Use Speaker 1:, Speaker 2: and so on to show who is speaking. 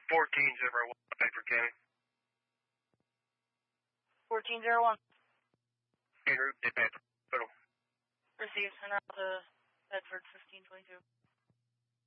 Speaker 1: 1401, Bedford County.
Speaker 2: 1401.
Speaker 1: En route to Bedford Hospital.
Speaker 2: Received. En route to Bedford 1522.